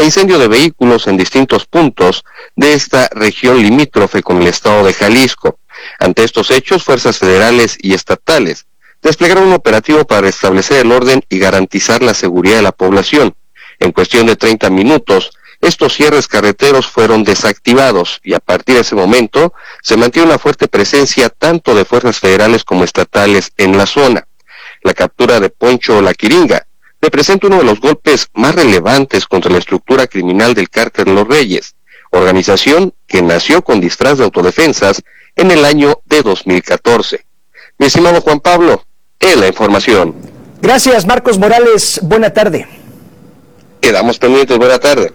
e incendio de vehículos en distintos puntos de esta región limítrofe con el estado de Jalisco. Ante estos hechos, fuerzas federales y estatales desplegaron un operativo para restablecer el orden y garantizar la seguridad de la población. En cuestión de 30 minutos, estos cierres carreteros fueron desactivados y a partir de ese momento se mantiene una fuerte presencia tanto de fuerzas federales como estatales en la zona. La captura de Poncho La Quiringa representa uno de los golpes más relevantes contra la estructura criminal del Cártel Los Reyes, organización que nació con disfraz de autodefensas en el año de 2014. Mi estimado Juan Pablo, la información. Gracias, Marcos Morales. Buena tarde. Quedamos pendientes. Buena tarde.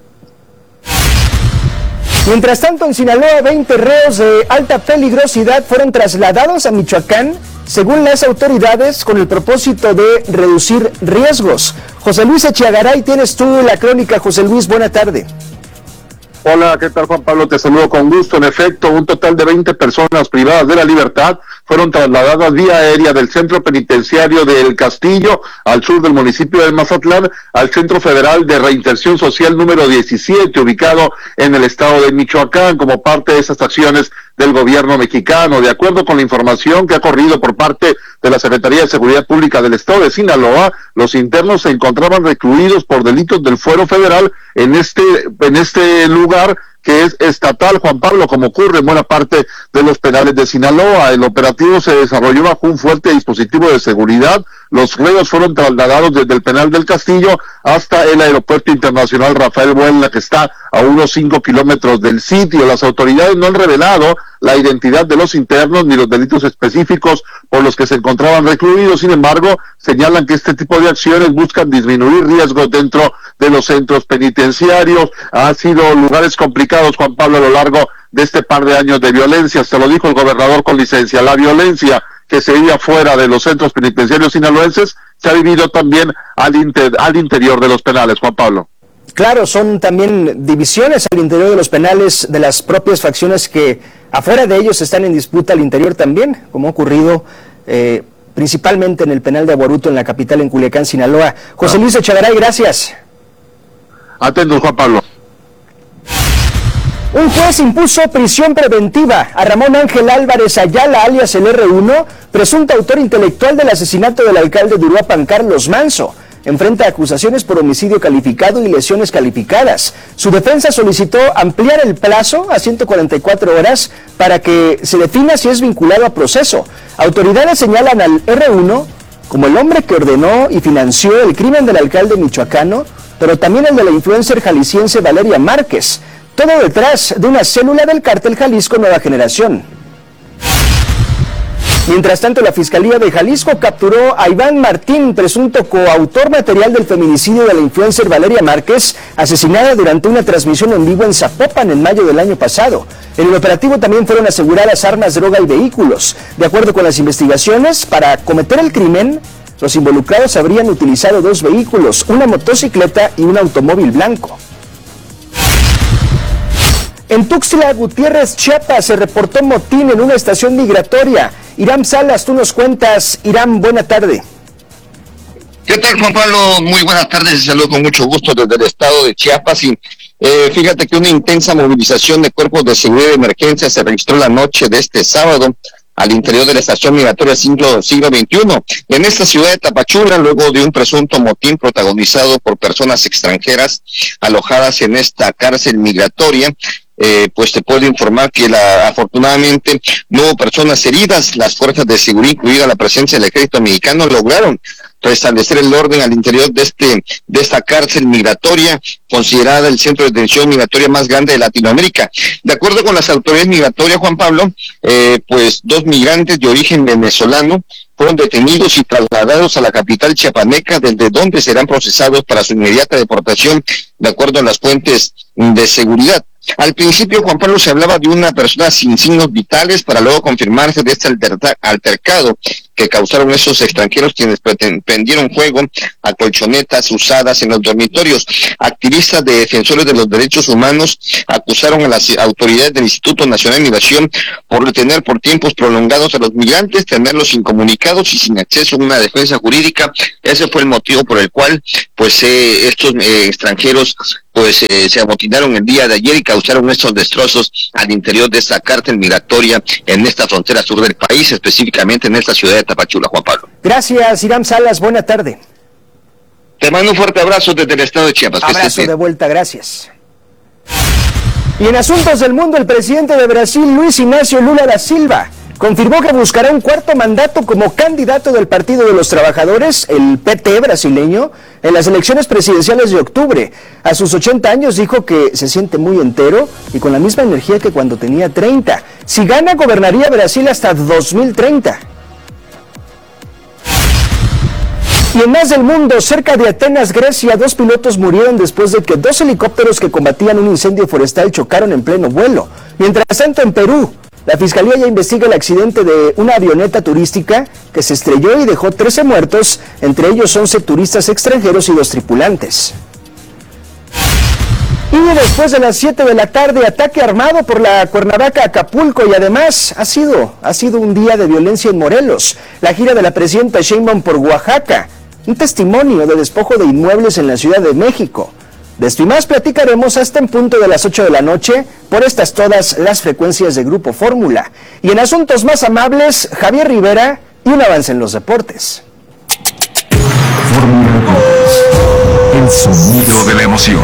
Mientras tanto, en Sinaloa, 20 reos de alta peligrosidad fueron trasladados a Michoacán, según las autoridades, con el propósito de reducir riesgos. José Luis Echeagaray, tienes tú la crónica. José Luis, buena tarde. Hola, ¿qué tal, Juan Pablo? Te saludo con gusto. En efecto, un total de 20 personas privadas de la libertad fueron trasladadas vía aérea del Centro Penitenciario del Castillo, al sur del municipio de Mazatlán, al Centro Federal de Reinserción Social número 17, ubicado en el estado de Michoacán, como parte de esas acciones del gobierno mexicano. De acuerdo con la información que ha corrido por parte de la Secretaría de Seguridad Pública del estado de Sinaloa, los internos se encontraban recluidos por delitos del fuero federal en este lugar que es estatal, Juan Pablo, como ocurre en buena parte de los penales de Sinaloa. El operativo se desarrolló bajo un fuerte dispositivo de seguridad. Los reos fueron trasladados desde el penal del Castillo hasta el aeropuerto internacional Rafael Buelna, que está a unos 5 kilómetros del sitio. Las autoridades no han revelado la identidad de los internos ni los delitos específicos por los que se encontraban recluidos. Sin embargo, señalan que este tipo de acciones buscan disminuir riesgos dentro de los centros penitenciarios. Han sido lugares complicados, Juan Pablo, a lo largo de este par de años de violencia. Se lo dijo el gobernador con licencia. La violencia que se vive fuera de los centros penitenciarios sinaloenses se ha vivido también al interior de los penales, Juan Pablo. Claro, son también divisiones al interior de los penales de las propias facciones que afuera de ellos están en disputa al interior también, como ha ocurrido principalmente en el penal de Aguaruto, en la capital, en Culiacán, Sinaloa. José Luis Echeagaray, gracias. Atentos, Juan Pablo. Un juez impuso prisión preventiva a Ramón Ángel Álvarez Ayala, alias el R1, presunto autor intelectual del asesinato del alcalde de Uruapan, Carlos Manso. Enfrenta acusaciones por homicidio calificado y lesiones calificadas. Su defensa solicitó ampliar el plazo a 144 horas para que se defina si es vinculado a proceso. Autoridades señalan al R1 como el hombre que ordenó y financió el crimen del alcalde michoacano, pero también el de la influencer jalisciense Valeria Márquez. Todo detrás de una célula del cártel Jalisco Nueva Generación. Mientras tanto, la Fiscalía de Jalisco capturó a Iván Martín, presunto coautor material del feminicidio de la influencer Valeria Márquez, asesinada durante una transmisión en vivo en Zapopan en mayo del año pasado. En el operativo también fueron aseguradas armas, droga y vehículos. De acuerdo con las investigaciones, para cometer el crimen, los involucrados habrían utilizado 2 vehículos, una motocicleta y un automóvil blanco. En Tuxtla Gutiérrez, Chiapas, se reportó motín en una estación migratoria. Irán Salas, tú nos cuentas. Irán, buena tarde. ¿Qué tal, Juan Pablo? Muy buenas tardes y saludo con mucho gusto desde el estado de Chiapas. Y fíjate que una intensa movilización de cuerpos de seguridad de emergencia se registró la noche de este sábado al interior de la estación migratoria siglo XXI, en esta ciudad de Tapachula, luego de un presunto motín protagonizado por personas extranjeras alojadas en esta cárcel migratoria. Pues te puedo informar que afortunadamente no hubo personas heridas. Las fuerzas de seguridad, incluida la presencia del ejército mexicano, lograron restablecer el orden al interior de esta cárcel migratoria, considerada el centro de detención migratoria más grande de Latinoamérica. De acuerdo con las autoridades migratorias, Juan Pablo, pues 2 migrantes de origen venezolano fueron detenidos y trasladados a la capital chiapaneca, desde donde serán procesados para su inmediata deportación, de acuerdo a las fuentes de seguridad. Al principio, Juan Pablo, se hablaba de una persona sin signos vitales, para luego confirmarse de este altercado que causaron esos extranjeros quienes prendieron fuego a colchonetas usadas en los dormitorios. Activistas de defensores de los derechos humanos acusaron a las autoridades del Instituto Nacional de Migración por detener por tiempos prolongados a los migrantes, tenerlos incomunicados y sin acceso a una defensa jurídica. Ese fue el motivo por el cual pues estos extranjeros pues se amotinaron el día de ayer y causaron estos destrozos al interior de esta cárcel migratoria en esta frontera sur del país, específicamente en esta ciudad de Tapachula, Juan Pablo. Gracias, Hiram Salas, buena tarde. Te mando un fuerte abrazo desde el estado de Chiapas. Abrazo de vuelta, gracias. Y en asuntos del mundo, el presidente de Brasil, Luis Inácio Lula da Silva, confirmó que buscará un cuarto mandato como candidato del Partido de los Trabajadores, el PT brasileño, en las elecciones presidenciales de octubre. A sus 80 años dijo que se siente muy entero y con la misma energía que cuando tenía 30. Si gana, gobernaría Brasil hasta 2030. Y en más del mundo, cerca de Atenas, Grecia, 2 pilotos murieron después de que 2 helicópteros que combatían un incendio forestal chocaron en pleno vuelo. Mientras tanto, en Perú, la Fiscalía ya investiga el accidente de una avioneta turística que se estrelló y dejó 13 muertos, entre ellos 11 turistas extranjeros y 2 tripulantes. Y después de las 7 de la tarde, ataque armado por la Cuernavaca Acapulco y además ha sido un día de violencia en Morelos. La gira de la presidenta Sheinbaum por Oaxaca, un testimonio de despojo de inmuebles en la Ciudad de México. De esto y más platicaremos hasta en punto de las 8 de la noche por estas todas las frecuencias de Grupo Fórmula. Y en asuntos más amables, Javier Rivera y un avance en los deportes. Fórmula 2, el sonido de la emoción.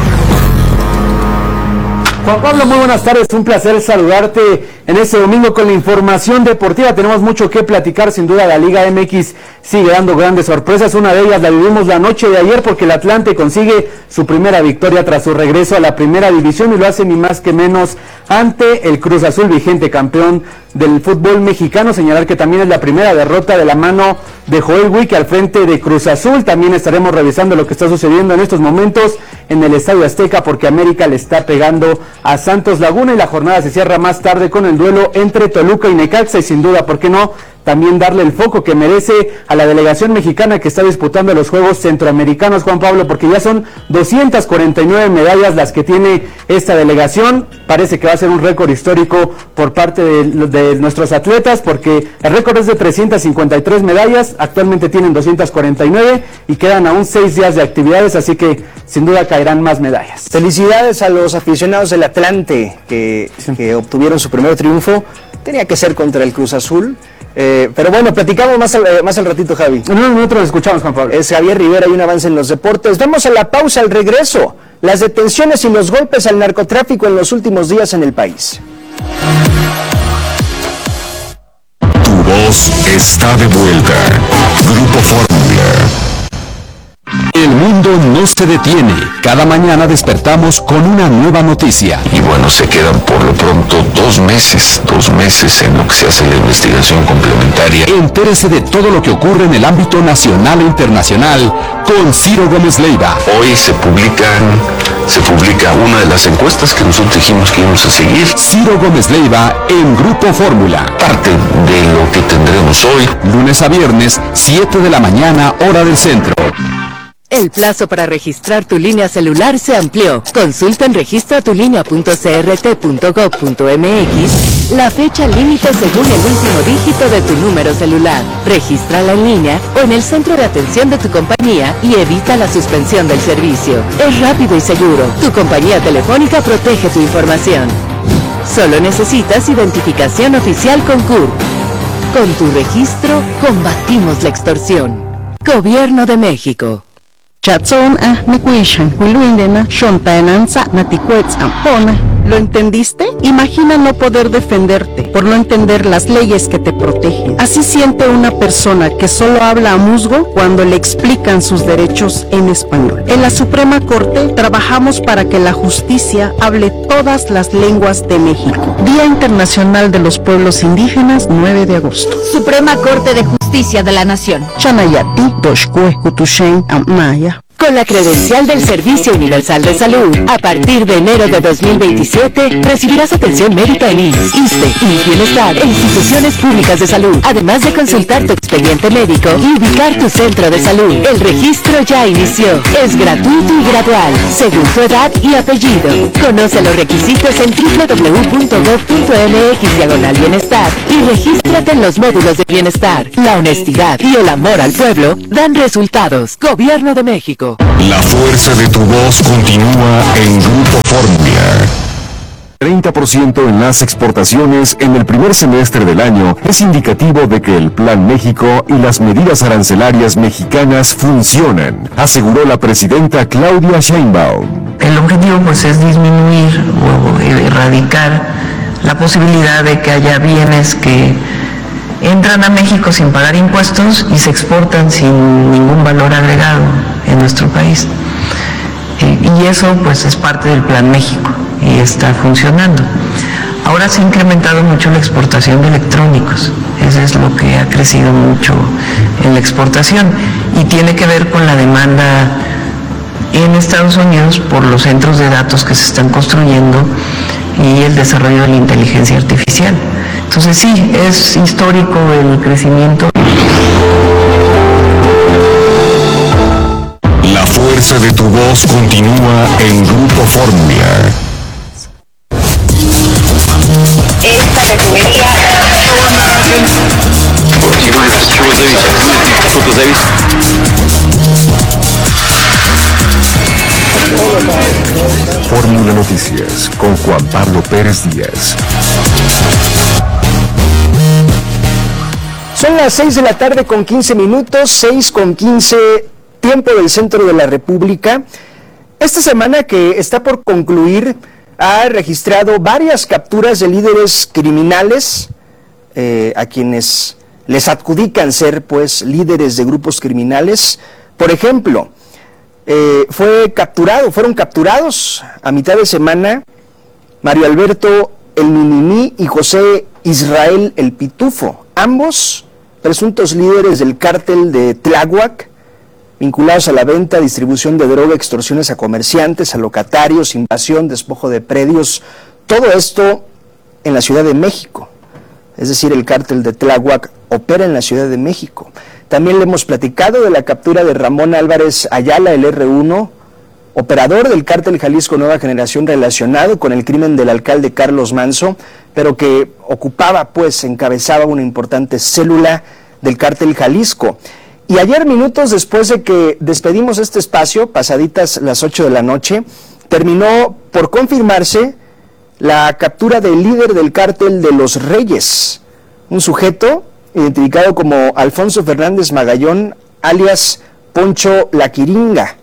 Juan Pablo, muy buenas tardes, un placer saludarte en este domingo con la información deportiva. Tenemos mucho que platicar, sin duda la Liga MX sigue dando grandes sorpresas. Una de ellas la vivimos la noche de ayer porque el Atlante consigue su primera victoria tras su regreso a la primera división y lo hace ni más que menos ante el Cruz Azul, vigente campeón del fútbol mexicano. Señalar que también es la primera derrota de la mano de Joel Wicke al frente de Cruz Azul. También estaremos revisando lo que está sucediendo en estos momentos en el Estadio Azteca porque América le está pegando a Santos Laguna y la jornada se cierra más tarde con el duelo entre Toluca y Necaxa y sin duda, ¿por qué no?, también darle el foco que merece a la delegación mexicana que está disputando los Juegos Centroamericanos, Juan Pablo, porque ya son 249 medallas las que tiene esta delegación. Parece que va a ser un récord histórico por parte de nuestros atletas, porque el récord es de 353 medallas, actualmente tienen 249 y quedan aún 6 días de actividades, así que sin duda caerán más medallas. Felicidades a los aficionados del Atlante que obtuvieron su primer triunfo. Tenía que ser contra el Cruz Azul. Pero bueno, platicamos más al ratito, Javi. Nosotros lo escuchamos, Juan Pablo. Es Javier Rivera y un avance en los deportes. Vamos a la pausa, al regreso. Las detenciones y los golpes al narcotráfico en los últimos días en el país. Tu voz está de vuelta. Grupo Fórmula. El mundo no se detiene. Cada mañana despertamos con una nueva noticia. Y bueno, se quedan por lo pronto 2 meses en lo que se hace la investigación complementaria. Entérese de todo lo que ocurre en el ámbito nacional e internacional con Ciro Gómez Leiva. Hoy se publica una de las encuestas que nosotros dijimos que íbamos a seguir. Ciro Gómez Leiva en Grupo Fórmula. Parte de lo que tendremos hoy. Lunes a viernes, 7 de la mañana, hora del centro. El plazo para registrar tu línea celular se amplió. Consulta en registratulinea.crt.gov.mx la fecha límite según el último dígito de tu número celular. Regístrala en línea o en el centro de atención de tu compañía y evita la suspensión del servicio. Es rápido y seguro. Tu compañía telefónica protege tu información. Solo necesitas identificación oficial con CURP. Con tu registro, combatimos la extorsión. Gobierno de México. ¿Lo entendiste? Imagina no poder defenderte por no entender las leyes que te protegen. Así siente una persona que solo habla a musgo cuando le explican sus derechos en español. En la Suprema Corte trabajamos para que la justicia hable todas las lenguas de México. Día Internacional de los Pueblos Indígenas, 9 de agosto. Suprema Corte de Justicia de la Nación. Chanayati, Doshkue, Kutushen, Amaya. Con la credencial del Servicio Universal de Salud, a partir de enero de 2027, recibirás atención médica en IMSS, ISSSTE y Bienestar e instituciones públicas de salud, además de consultar tu expediente médico y ubicar tu centro de salud. El registro ya inició. Es gratuito y gradual, según tu edad y apellido. Conoce los requisitos en www.gov.mx/bienestar y regístrate en los módulos de bienestar. La honestidad y el amor al pueblo dan resultados. Gobierno de México. La fuerza de tu voz continúa en Grupo Fórmula. 30% en las exportaciones en el primer semestre del año es indicativo de que el Plan México y las medidas arancelarias mexicanas funcionan, aseguró la presidenta Claudia Sheinbaum. El objetivo pues es disminuir o erradicar la posibilidad de que haya bienes que entran a México sin pagar impuestos y se exportan sin ningún valor agregado en nuestro país. Y eso pues es parte del Plan México y está funcionando. Ahora se ha incrementado mucho la exportación de electrónicos, eso es lo que ha crecido mucho en la exportación y tiene que ver con la demanda en Estados Unidos por los centros de datos que se están construyendo y el desarrollo de la inteligencia artificial. Entonces sí, es histórico el crecimiento. La fuerza de tu voz continúa en Grupo Fórmula. Esta refinería Fórmula Noticias con Juan Pablo Pérez Díaz. Son las 6 de la tarde con 15 minutos, 6:15, tiempo del centro de la República. Esta semana que está por concluir ha registrado varias capturas de líderes criminales, a quienes les adjudican ser pues líderes de grupos criminales. Por ejemplo, fueron capturados a mitad de semana Mario Alberto el Mininí y José Israel el Pitufo, ambos presuntos líderes del cártel de Tláhuac, vinculados a la venta, distribución de droga, extorsiones a comerciantes, a locatarios, invasión, despojo de predios, todo esto en la Ciudad de México. Es decir, el cártel de Tláhuac opera en la Ciudad de México. También le hemos platicado de la captura de Ramón Álvarez Ayala, el R1, operador del cártel Jalisco Nueva Generación relacionado con el crimen del alcalde Carlos Manso, pero que encabezaba una importante célula del cártel Jalisco. Y ayer, minutos después de que despedimos este espacio, pasaditas las 8 de la noche, terminó por confirmarse la captura del líder del cártel de los Reyes, un sujeto identificado como Alfonso Fernández Magallón, alias Poncho La Quiringa.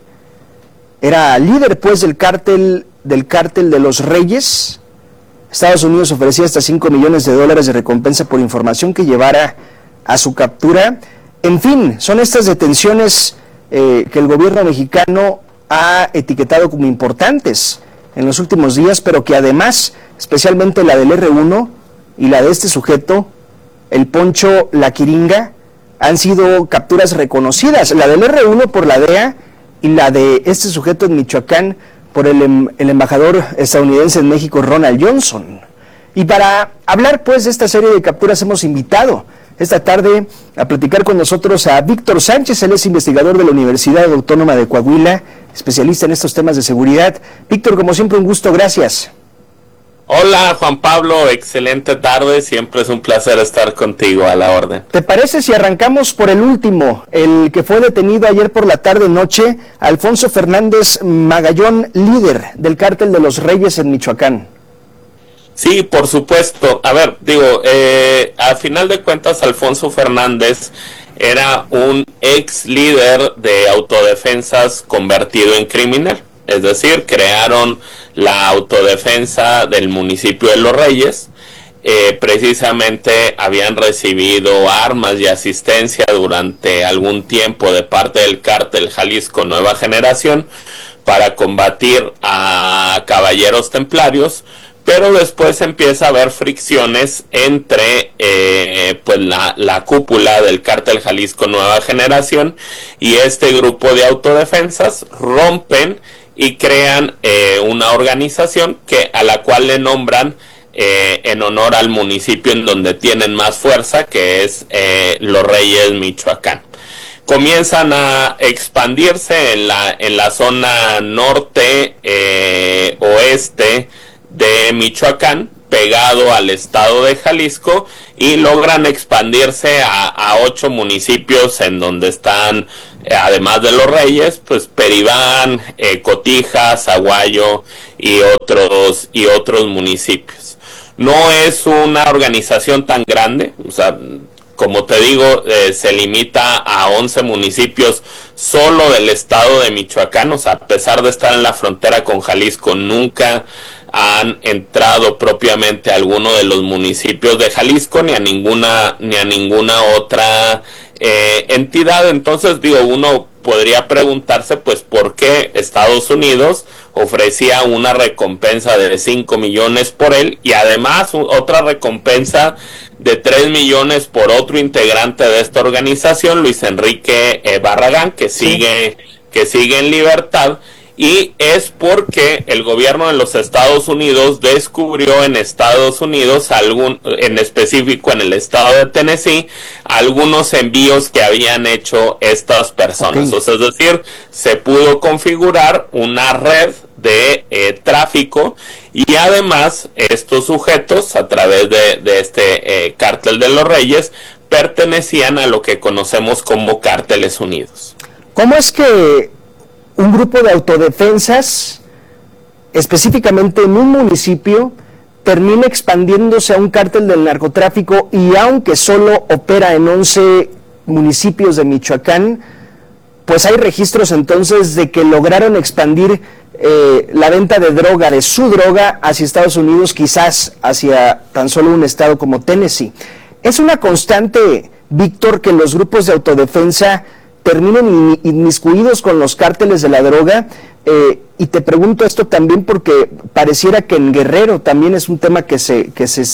Era líder del cártel de los Reyes. Estados Unidos ofrecía hasta $5 millones de recompensa por información que llevara a su captura. En fin, son estas detenciones que el gobierno mexicano ha etiquetado como importantes en los últimos días, pero que además, especialmente la del R1 y la de este sujeto, el Poncho La Quiringa, han sido capturas reconocidas. La del R1 por la DEA y la de este sujeto en Michoacán por el embajador estadounidense en México, Ronald Johnson. Y para hablar pues de esta serie de capturas hemos invitado esta tarde a platicar con nosotros a Víctor Sánchez. Él es investigador de la Universidad Autónoma de Coahuila, especialista en estos temas de seguridad. Víctor, como siempre, un gusto, gracias. Hola Juan Pablo, excelente tarde, siempre es un placer estar contigo, a la orden. ¿Te parece si arrancamos por el último, el que fue detenido ayer por la tarde-noche, Alfonso Fernández Magallón, líder del cártel de los Reyes en Michoacán? Sí, por supuesto. A ver, a final de cuentas, Alfonso Fernández era un ex líder de autodefensas convertido en criminal. Es decir, crearon la autodefensa del municipio de Los Reyes. Precisamente habían recibido armas y asistencia durante algún tiempo de parte del cártel Jalisco Nueva Generación para combatir a caballeros templarios, pero después empieza a haber fricciones entre pues la cúpula del Cártel Jalisco Nueva Generación y este grupo de autodefensas. Rompen y crean una organización a la cual le nombran en honor al municipio en donde tienen más fuerza, que es Los Reyes, Michoacán. Comienzan a expandirse en la zona norte, oeste de Michoacán, pegado al estado de Jalisco, y logran expandirse a 8 municipios en donde están, además de Los Reyes, pues Peribán, Cotija, Zaguayo y otros municipios. No es una organización tan grande, o sea, como te digo, se limita a 11 municipios solo del estado de Michoacán. O sea, a pesar de estar en la frontera con Jalisco, nunca han entrado propiamente a alguno de los municipios de Jalisco, ni a ninguna otra entidad. Entonces, digo, uno podría preguntarse, pues, ¿por qué Estados Unidos ofrecía una recompensa de 5 millones por él y además otra recompensa de 3 millones por otro integrante de esta organización, Luis Enrique Barragán, que sigue en libertad? Y es porque el gobierno de los Estados Unidos descubrió en Estados Unidos, en específico en el estado de Tennessee, algunos envíos que habían hecho estas personas. Okay. O sea, es decir, se pudo configurar una red de tráfico, y además estos sujetos, a través de este cártel de Los Reyes, pertenecían a lo que conocemos como Cárteles Unidos. ¿Cómo es que un grupo de autodefensas, específicamente en un municipio, termina expandiéndose a un cártel del narcotráfico, y aunque solo opera en 11 municipios de Michoacán, pues hay registros entonces de que lograron expandir la venta de droga, de su droga, hacia Estados Unidos, quizás hacia tan solo un estado como Tennessee? Es una constante, Víctor, que los grupos de autodefensa terminen inmiscuidos con los cárteles de la droga, y te pregunto esto también porque pareciera que en Guerrero también es un tema que se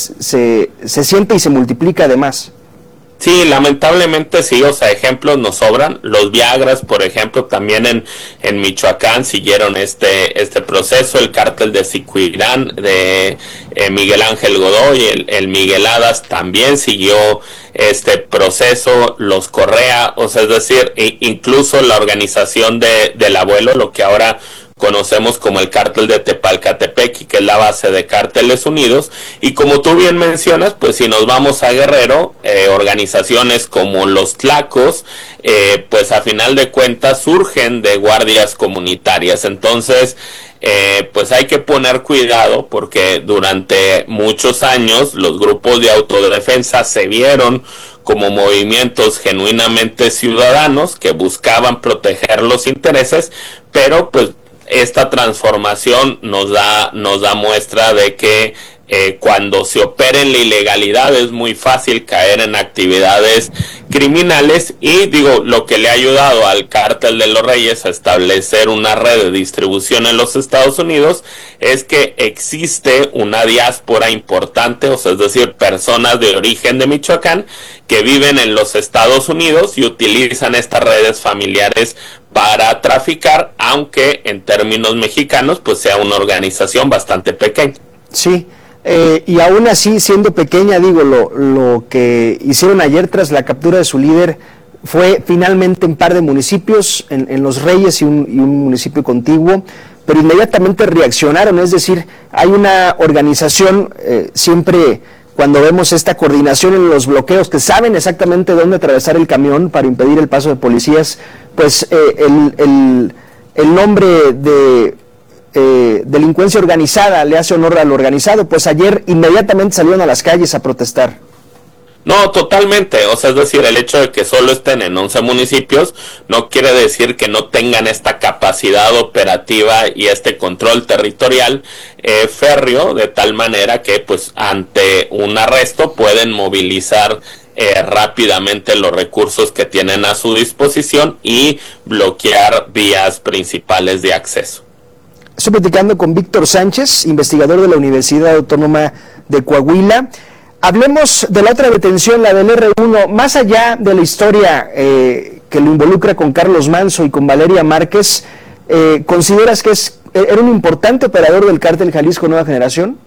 siente y se multiplica además. Sí, lamentablemente sí, o sea, ejemplos nos sobran. Los Viagras, por ejemplo, también en Michoacán siguieron este proceso. El cártel de Siquirán, de Miguel Ángel Godoy, el Migueladas, también siguió este proceso. Los Correa, o sea, es decir, incluso la organización del Abuelo, lo que ahora conocemos como el cártel de Tepalcatepec, que es la base de Cárteles Unidos. Y como tú bien mencionas, pues si nos vamos a Guerrero, organizaciones como los Tlacos, pues a final de cuentas surgen de guardias comunitarias. Entonces, pues hay que poner cuidado, porque durante muchos años los grupos de autodefensa se vieron como movimientos genuinamente ciudadanos que buscaban proteger los intereses, pero pues esta transformación nos da muestra de que cuando se opera en la ilegalidad es muy fácil caer en actividades criminales. Y digo, lo que le ha ayudado al cártel de Los Reyes a establecer una red de distribución en los Estados Unidos es que existe una diáspora importante, o sea, es decir, personas de origen de Michoacán que viven en los Estados Unidos y utilizan estas redes familiares para traficar, aunque en términos mexicanos pues sea una organización bastante pequeña. Sí. Y aún así, siendo pequeña, digo, lo que hicieron ayer tras la captura de su líder fue finalmente un par de municipios, en Los Reyes y un municipio contiguo, pero inmediatamente reaccionaron. Es decir, hay una organización, siempre cuando vemos esta coordinación en los bloqueos, que saben exactamente dónde atravesar el camión para impedir el paso de policías, pues el nombre de delincuencia organizada le hace honor al organizado. Pues ayer inmediatamente salieron a las calles a protestar. No, totalmente, o sea, es decir, el hecho de que solo estén en 11 municipios no quiere decir que no tengan esta capacidad operativa y este control territorial férreo, de tal manera que pues ante un arresto pueden movilizar rápidamente los recursos que tienen a su disposición y bloquear vías principales de acceso. Estoy platicando con Víctor Sánchez, investigador de la Universidad Autónoma de Coahuila. Hablemos de la otra detención, la del R1, más allá de la historia que lo involucra con Carlos Manso y con Valeria Márquez. ¿Consideras que era un importante operador del cártel Jalisco Nueva Generación?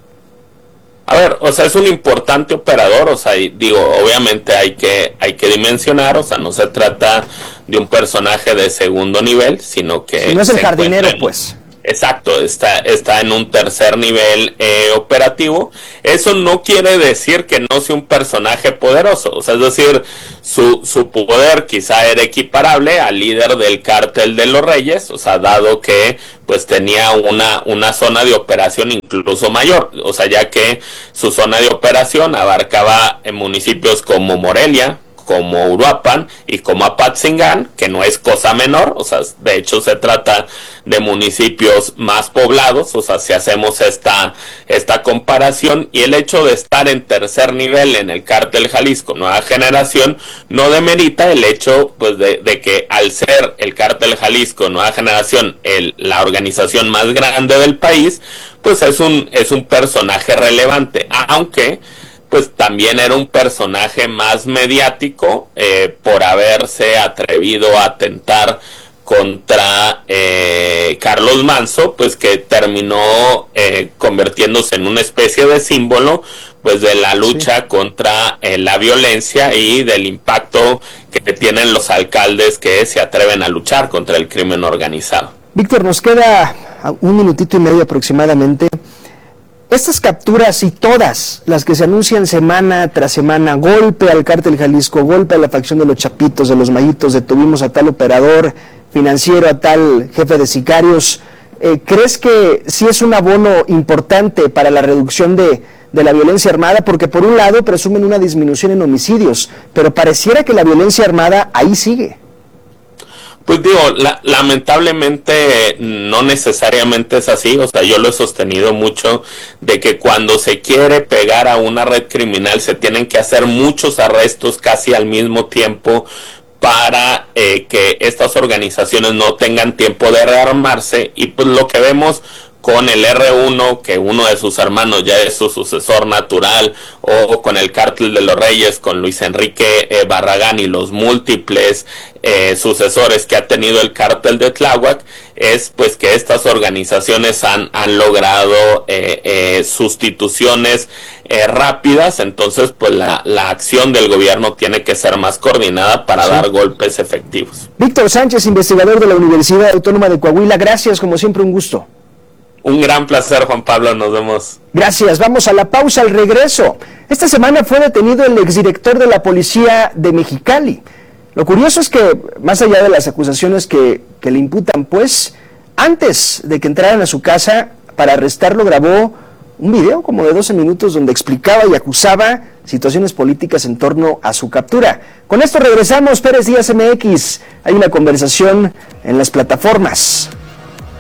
A ver, o sea, es un importante operador, o sea, digo, obviamente hay que dimensionar, o sea, no se trata de un personaje de segundo nivel, sino que... Si no es el jardinero, pues. Exacto, está en un tercer nivel operativo. Eso no quiere decir que no sea un personaje poderoso, o sea, es decir, su poder quizá era equiparable al líder del cártel de los Reyes, o sea, dado que pues tenía una zona de operación incluso mayor, o sea, ya que su zona de operación abarcaba en municipios como Morelia, como Uruapan y como Apatzingán, que no es cosa menor, o sea, de hecho se trata de municipios más poblados, o sea, si hacemos esta comparación, y el hecho de estar en tercer nivel en el cártel Jalisco Nueva Generación no demerita el hecho, pues, de que al ser el cártel Jalisco Nueva Generación la organización más grande del país, pues es un personaje relevante, aunque pues también era un personaje más mediático por haberse atrevido a atentar contra Carlos Manso, pues que terminó convirtiéndose en una especie de símbolo pues de la lucha contra la violencia y del impacto que tienen los alcaldes que se atreven a luchar contra el crimen organizado. Víctor, nos queda 1 minutito y medio aproximadamente. Estas capturas y todas las que se anuncian semana tras semana, golpe al cártel Jalisco, golpe a la facción de los Chapitos, de los Mayitos, detuvimos a tal operador financiero, a tal jefe de sicarios, ¿crees que sí es un abono importante para la reducción de la violencia armada? Porque por un lado presumen una disminución en homicidios, pero pareciera que la violencia armada ahí sigue. Pues digo, lamentablemente no necesariamente es así, o sea, yo lo he sostenido mucho de que cuando se quiere pegar a una red criminal se tienen que hacer muchos arrestos casi al mismo tiempo para que estas organizaciones no tengan tiempo de rearmarse, y pues lo que vemos con el R1, que uno de sus hermanos ya es su sucesor natural, o con el cártel de los Reyes, con Luis Enrique Barragán y los múltiples sucesores que ha tenido el cártel de Tláhuac, es pues que estas organizaciones han logrado sustituciones rápidas. Entonces pues la acción del gobierno tiene que ser más coordinada para dar golpes efectivos. Víctor Sánchez, investigador de la Universidad Autónoma de Coahuila, gracias, como siempre un gusto. Un gran placer, Juan Pablo, nos vemos. Gracias, vamos a la pausa, al regreso. Esta semana fue detenido el exdirector de la policía de Mexicali. Lo curioso es que, más allá de las acusaciones que le imputan, pues, antes de que entraran a su casa para arrestarlo, grabó un video como de 12 minutos donde explicaba y acusaba situaciones políticas en torno a su captura. Con esto regresamos, Pérez Díaz MX. Hay una conversación en las plataformas.